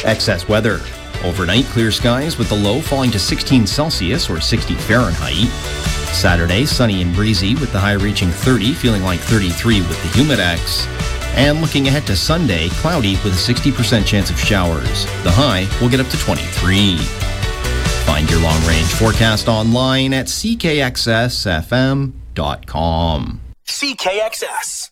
Excess weather. Overnight, clear skies with the low falling to 16 Celsius or 60 Fahrenheit. Saturday, sunny and breezy with the high reaching 30, feeling like 33 with the Humidex. And looking ahead to Sunday, cloudy with a 60% chance of showers. The high will get up to 23. Find your long-range forecast online at ckxsfm.com. CKXS.